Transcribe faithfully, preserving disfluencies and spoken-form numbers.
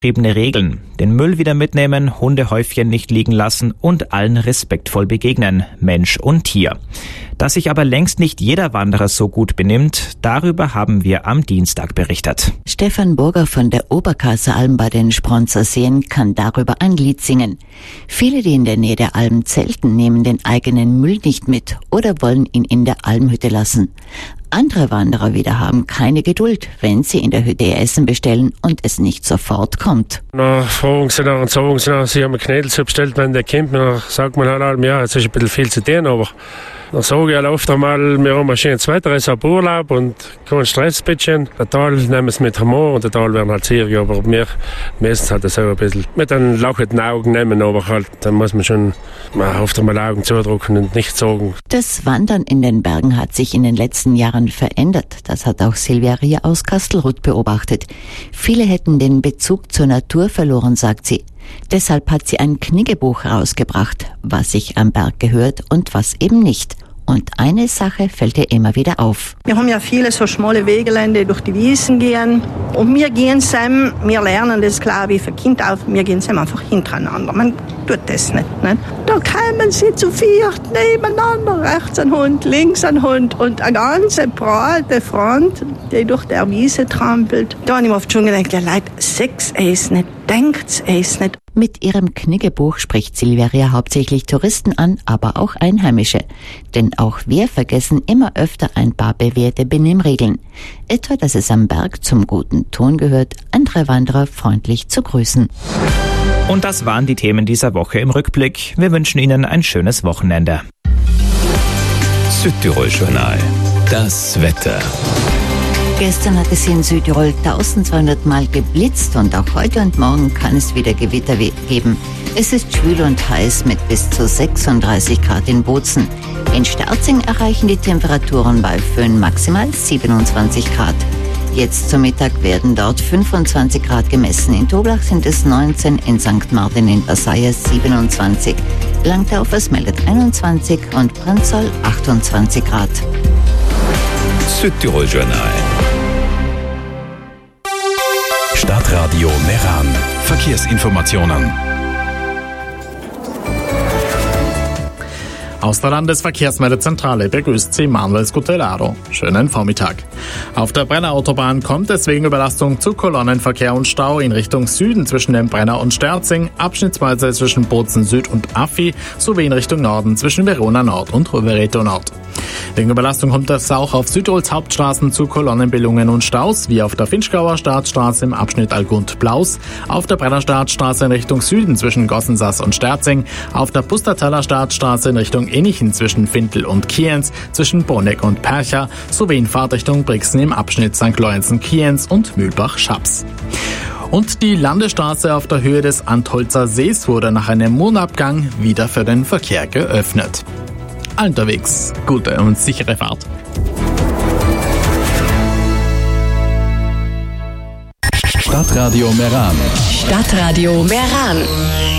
Geschriebene Regeln. Den Müll wieder mitnehmen, Hundehäufchen nicht liegen lassen und allen respektvoll begegnen, Mensch und Tier. Dass sich aber längst nicht jeder Wanderer so gut benimmt, darüber haben wir am Dienstag berichtet. Stefan Burger von der Oberkasser Alm bei den Spronzer Seen kann darüber ein Lied singen. Viele, die in der Nähe der Alm zelten, nehmen den eigenen Müll nicht mit oder wollen ihn in der Almhütte lassen. Andere Wanderer wieder haben keine Geduld, wenn sie in der Hütte ihr Essen bestellen und es nicht sofort kommt. Dann fragen sie nach und sagen sie nach, sie haben eine Knädelsuppe bestellt, wenn der kommt, dann sagt man halt allem, ja, es ist ein bisschen viel zu tun, aber dann sage ich halt oft einmal, wir haben ein schönes Wetter, es ist ein Urlaub und kein Stress ein bisschen. Der Teil nehmen es mit Humor und der Teil werden halt seriös, aber wir meistens halt das auch ein bisschen mit einem lachenden Augen nehmen, aber halt, dann muss man schon mal oft einmal Augen zudrücken und nichts sagen. Das Wandern in den Bergen hat sich in den letzten Jahren verändert. Das hat auch Silvia Rier aus Kastelruth beobachtet. Viele hätten den Bezug zur Natur verloren, sagt sie. Deshalb hat sie ein Kniggebuch rausgebracht, was sich am Berg gehört und was eben nicht. Und eine Sache fällt ihr immer wieder auf. Wir haben ja viele so schmale Wegelände durch die Wiesen gehen. Und wir gehen zusammen, wir lernen das, glaube ich, für Kinder auf, wir gehen zusammen einfach hintereinander. Man tut das nicht, nicht. Da kommen sie zu viert nebeneinander, rechts ein Hund, links ein Hund und eine ganze breite Front, die durch der Wiese trampelt. Da habe ich mir oft schon gedacht, ja Leute, seht's es nicht, denkt's es nicht. Mit ihrem Kniggebuch spricht Silvia Rier hauptsächlich Touristen an, aber auch Einheimische. Denn auch wir vergessen immer öfter ein paar bewährte Benimmregeln. Etwa, dass es am Berg zum guten Ton gehört, andere Wanderer freundlich zu grüßen. Und das waren die Themen dieser Woche im Rückblick. Wir wünschen Ihnen ein schönes Wochenende. Südtirol-Journal. Das Wetter. Gestern hat es in Südtirol eintausendzweihundert Mal geblitzt und auch heute und morgen kann es wieder Gewitter geben. Es ist schwül und heiß mit bis zu sechsunddreißig Grad in Bozen. In Sterzing erreichen die Temperaturen bei Föhn maximal siebenundzwanzig Grad. Jetzt zum Mittag werden dort fünfundzwanzig Grad gemessen. In Toblach sind es neunzehn, in Sankt Martin in Versailles siebenundzwanzig. Langtaufers meldet einundzwanzig und Prinzell achtundzwanzig Grad. Südtirol-Journal. Stadtradio Meran. Verkehrsinformationen. Aus der Landesverkehrsmeldezentrale begrüßt Sie Manuel Scutellaro. Schönen Vormittag. Auf der Brenner Autobahn kommt es wegen Überlastung zu Kolonnenverkehr und Stau in Richtung Süden zwischen dem Brenner und Sterzing, abschnittsweise zwischen Bozen Süd und Affi, sowie in Richtung Norden zwischen Verona Nord und Rovereto Nord. Wegen Überlastung kommt es auch auf Südtirols Hauptstraßen zu Kolonnenbildungen und Staus, wie auf der Finchgauer Staatsstraße im Abschnitt Algund-Blaus, auf der Brenner Staatsstraße in Richtung Süden zwischen Gossensass und Sterzing, auf der Pustertaler Staatsstraße in Richtung Innichen zwischen Fintel und Kienz, zwischen Bonneck und Percha, sowie in Fahrtrichtung Brixen im Abschnitt Sankt Lorenzen-Kienz und Mühlbach-Schaps. Und die Landesstraße auf der Höhe des Antholzer Sees wurde nach einem Mondabgang wieder für den Verkehr geöffnet. Unterwegs gute und sichere Fahrt. Stadtradio Meran. Stadtradio Meran.